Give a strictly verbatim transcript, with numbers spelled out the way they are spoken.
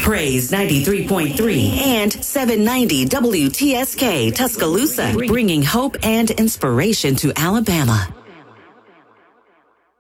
Praise ninety-three point three and seven ninety W T S K Tuscaloosa, bringing hope and inspiration to Alabama.